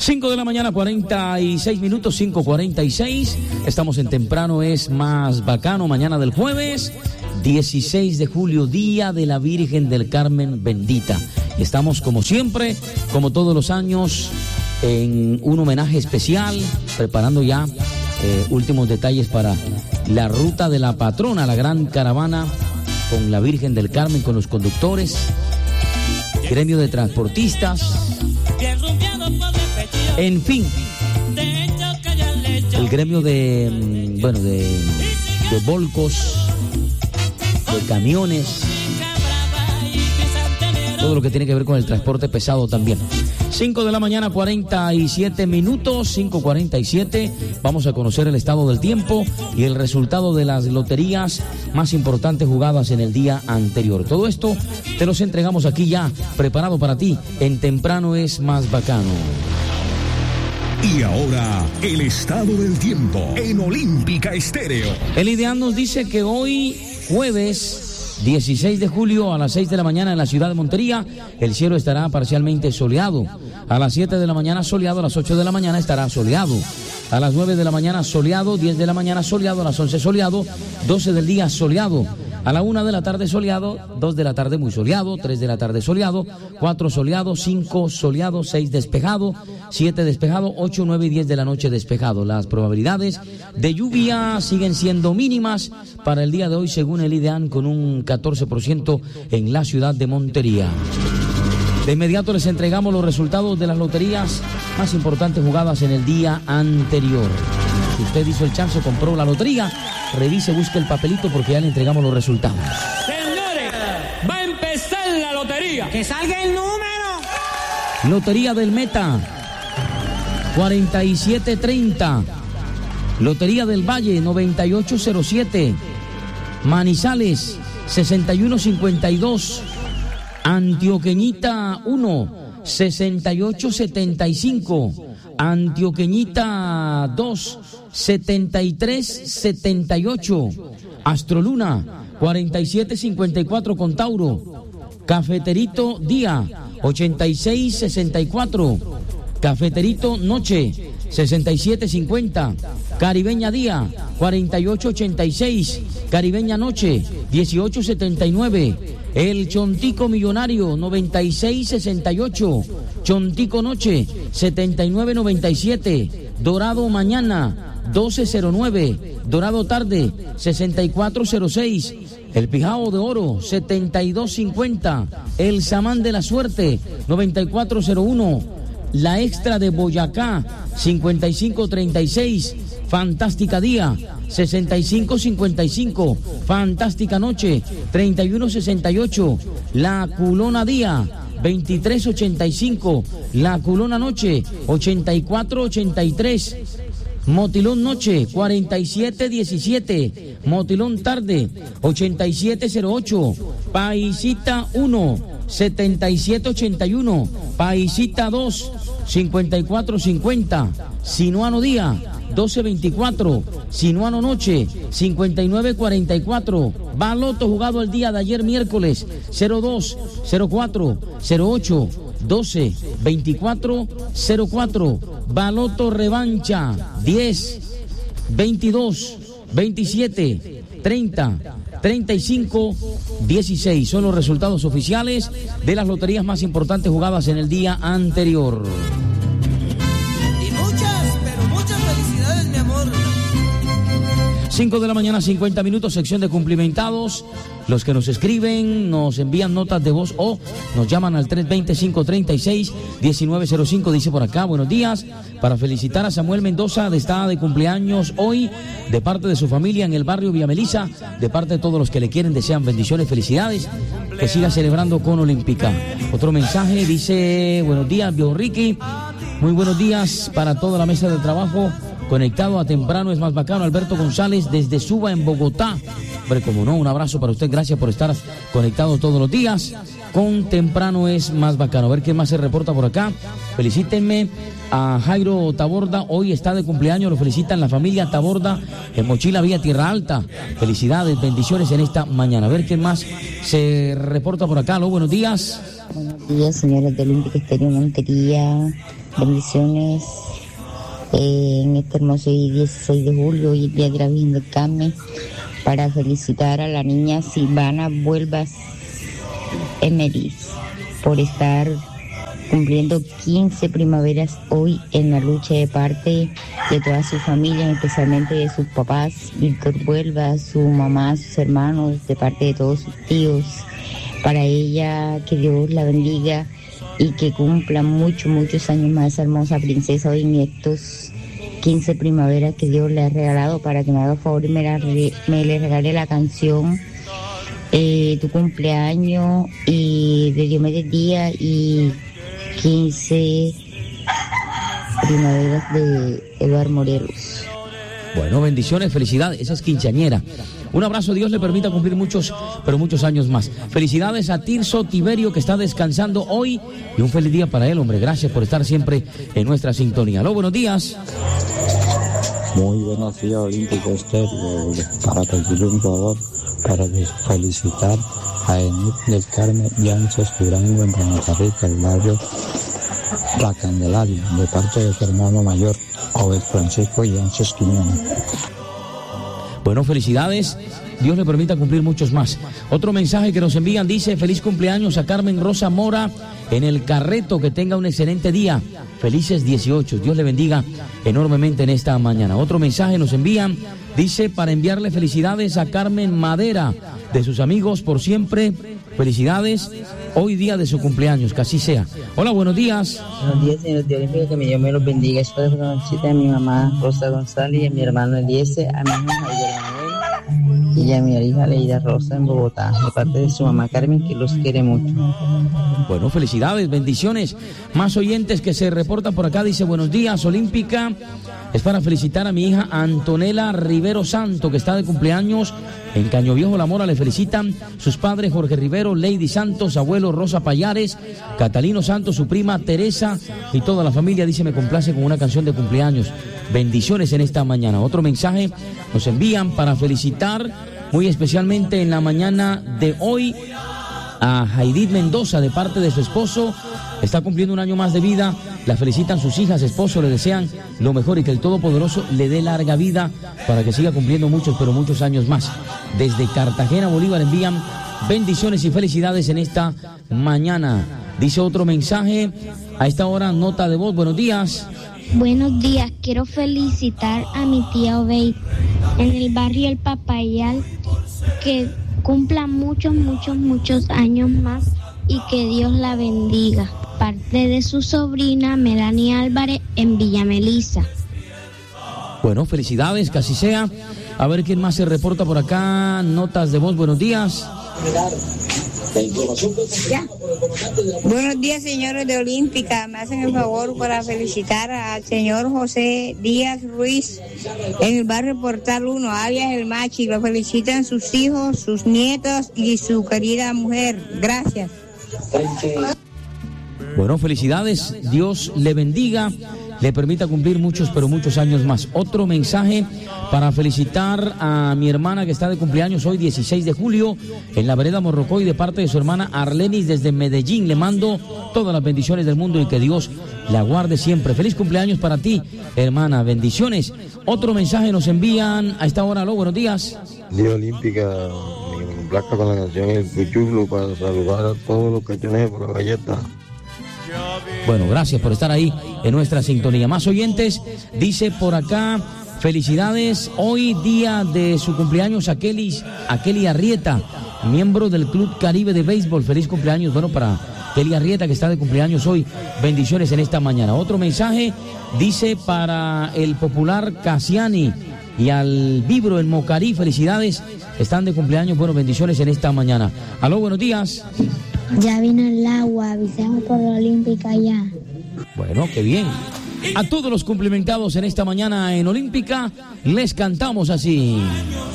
5 de la mañana, 46 minutos, 5:46. Estamos en Temprano es Más Bacano, mañana del jueves, 16 de julio, Día de la Virgen del Carmen Bendita. Y estamos, como siempre, como todos los años, en un homenaje especial, preparando ya últimos detalles para la ruta de la patrona, la gran caravana con la Virgen del Carmen, con los conductores, gremio de transportistas, en fin, el gremio de volcos, de camiones, todo lo que tiene que ver con el transporte pesado también. 5 de la mañana, 47 minutos, 5:47. Vamos a conocer el estado del tiempo y el resultado de las loterías más importantes jugadas en el día anterior. Todo esto te los entregamos aquí ya, preparado para ti, en Temprano es Más Bacano. Y ahora, el estado del tiempo en Olímpica Estéreo. El IDEAM nos dice que hoy, jueves 16 de julio a las 6 de la mañana en la ciudad de Montería, el cielo estará parcialmente soleado. A las 7 de la mañana soleado, a las 8 de la mañana estará soleado. A las 9 de la mañana soleado, 10 de la mañana soleado, a las 11 soleado, 12 del día soleado. A la 1 de la tarde soleado, 2 de la tarde muy soleado, 3 de la tarde soleado, 4 soleado, 5 soleado, 6 despejado, 7 despejado, 8, 9 y 10 de la noche despejado. Las probabilidades de lluvia siguen siendo mínimas para el día de hoy, según el IDEAM, con un 14% en la ciudad de Montería. De inmediato les entregamos los resultados de las loterías más importantes jugadas en el día anterior. Si usted hizo el chance, compró la lotería, revise, busque el papelito porque ya le entregamos los resultados. Señores, va a empezar la lotería. ¡Que salga el número! Lotería del Meta, 4730. Lotería del Valle, 9807. Manizales, 6152. Antioqueñita 1, 6875. Antioqueñita 2, 7378. Astroluna 4754 con Tauro. Cafeterito Día 8664. Cafeterito Noche 6750. Caribeña Día 4886. Caribeña Noche 1879. El Chontico Millonario 9668. Chontico Noche 7997. Dorado Mañana 1209. Dorado Tarde 6406. El Pijao de Oro 7250. El Samán de la Suerte 9401. La Extra de Boyacá 5536. Fantástica Día 6555. Fantástica Noche 3168. La Culona Día 2385. La Culona Noche 8483. Motilón Noche 4717. Motilón Tarde 8708. Paisita 1 7781. Paisita 2 5450. Sinuano Día 1224. Sinuano Noche 5944. Baloto jugado el día de ayer miércoles 02 04 08 12 24 04. Baloto revancha 10 22 27 30 35 16. Son los resultados oficiales de las loterías más importantes jugadas en el día anterior. Y muchas felicidades, mi amor. 5 de la mañana, 50 minutos, sección de cumplimentados. Los que nos escriben, nos envían notas de voz o nos llaman al 320-536-1905. Dice por acá, buenos días, para felicitar a Samuel Mendoza, está de cumpleaños hoy, de parte de su familia en el barrio Villa Melisa, de parte de todos los que le quieren, desean bendiciones, felicidades, que siga celebrando con Olímpica. Otro mensaje dice, buenos días, viejo Ricky, muy buenos días para toda la mesa de trabajo, conectado a Temprano es Más Bacano, Alberto González desde Suba en Bogotá. Hombre, como no, un abrazo para usted, gracias por estar conectado todos los días. con temprano es más bacano. A ver quién más se reporta por acá. Felicítenme a Jairo Taborda, hoy está de cumpleaños, lo felicitan la familia Taborda en Mochila Vía Tierra Alta. Felicidades, bendiciones en esta mañana. A ver quién más se reporta por acá. Aló, buenos días. Buenos días, señores de Olímpica Estéreo Montería. Bendiciones en este hermoso 16 de julio y el Día de la Virgen del Carmen, para felicitar a la niña Silvana Vuelvas Emeris por estar cumpliendo 15 primaveras hoy en la lucha, de parte de toda su familia, especialmente de sus papás, Víctor Vuelvas, su mamá, sus hermanos, de parte de todos sus tíos. Para ella, que Dios la bendiga y que cumpla muchos años más, hermosa princesa, hoy en estos 15 primaveras que Dios le ha regalado, para que me haga favor y me le regale la canción Tu cumpleaños y de Dios me dé día y 15 primaveras de Eduardo Morelos. Bueno, bendiciones, felicidades, esa es quinceañera. Un abrazo, Dios le permita cumplir muchos, pero muchos años más. Felicidades a Tirso Tiberio, que está descansando hoy, y un feliz día para él, hombre. Gracias por estar siempre en nuestra sintonía. Aló, buenos días. Muy buenos días, Olímpica Estéreo. Para pedirle un favor, para felicitar a Enid del Carmen Llanzas Durango en Santa Rita, el barrio La Candelaria, de parte de su hermano mayor, Obed Francisco Llanzas Quiñones. Bueno, felicidades, Dios le permita cumplir muchos más. Otro mensaje que nos envían dice: feliz cumpleaños a Carmen Rosa Mora en el Carreto, que tenga un excelente día. Felices 18, Dios le bendiga enormemente en esta mañana. Otro mensaje nos envían, dice, para enviarle felicidades a Carmen Madera, de sus amigos por siempre. Felicidades, hoy día de su cumpleaños, que así sea. Hola, buenos días. Buenos días, señor de Olímpica, que Dios me los bendiga. Esto es una visita a mi mamá Rosa González y a mi hermano Eliezer, a mi hija Javier Manuel y a mi hija Leida Rosa en Bogotá, de parte de su mamá Carmen, que los quiere mucho. Bueno, felicidades, bendiciones. Más oyentes que se reportan por acá. Dice: buenos días, Olímpica. Es para felicitar a mi hija Antonella Rivero Santo, que está de cumpleaños en Caño Viejo La Mora. Le felicitan sus padres Jorge Rivero, Lady Santos, abuelo Rosa Payares, Catalino Santos, su prima Teresa y toda la familia. Dice: me complace con una canción de cumpleaños. Bendiciones en esta mañana. Otro mensaje nos envían para felicitar muy especialmente en la mañana de hoy a Jaidit Mendoza, de parte de su esposo. Está cumpliendo un año más de vida. La felicitan sus hijas, esposo, le desean lo mejor y que el Todopoderoso le dé larga vida para que siga cumpliendo muchos, pero muchos años más. Desde Cartagena, Bolívar, envían bendiciones y felicidades en esta mañana. Dice otro mensaje, a esta hora, nota de voz. Buenos días. Buenos días, quiero felicitar a mi tía Obey en el barrio El Papayal, que cumpla muchos años más y que Dios la bendiga. Parte de su sobrina Melanie Álvarez en Villa Melisa. Bueno, felicidades, que así sea. A ver quién más se reporta por acá. Notas de voz, buenos días. Buenos días, señores de Olímpica. Me hacen el favor para felicitar al señor José Díaz Ruiz en el barrio Portal 1, alias El Machi. Lo felicitan sus hijos, sus nietos y su querida mujer. Gracias. Bueno, felicidades, Dios le bendiga, le permita cumplir muchos, pero muchos años más. Otro mensaje para felicitar a mi hermana que está de cumpleaños hoy, 16 de julio, en la vereda Morrocoy, de parte de su hermana Arlenis desde Medellín. Le mando todas las bendiciones del mundo y que Dios la guarde siempre. Feliz cumpleaños para ti, hermana, bendiciones. Otro mensaje nos envían a esta hora. Aló, buenos días. Día Olímpica, que me complazca con la canción El Cuchuflo, para saludar a todos los cachones por la galleta. Bueno, gracias por estar ahí en nuestra sintonía. Más oyentes, dice por acá, felicidades, hoy día de su cumpleaños a Kelly Arrieta, miembro del Club Caribe de Béisbol. Feliz cumpleaños, bueno, para Kelly Arrieta, que está de cumpleaños hoy. Bendiciones en esta mañana. Otro mensaje, dice para el popular Casiani y al Vibro en Mocarí, felicidades, están de cumpleaños, bueno, bendiciones en esta mañana. Aló, buenos días. Ya vino el agua, avisamos por la Olímpica ya. Bueno, qué bien. A todos los cumplimentados en esta mañana en Olímpica, les cantamos así.